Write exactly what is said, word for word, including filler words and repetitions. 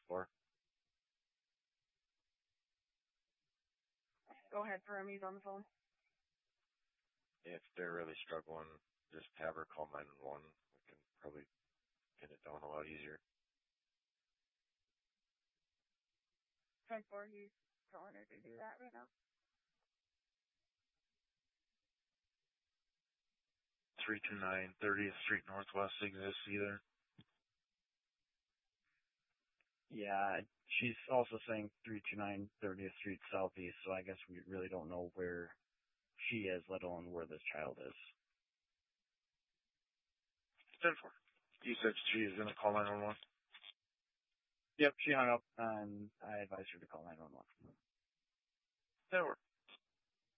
for. Go ahead for him. He's on the phone. If they're really struggling, just have her call nine one one. We can probably get it done a lot easier. ten four, he's telling her to do that right now. three two nine thirtieth Street Northwest exists either. Yeah, she's also saying three two nine thirtieth Street Southeast, so I guess we really don't know where she is, let alone where this child is. ten four. You said she is going to call nine one one? Yep, she hung up, and I advised her to call nine one one. ten four.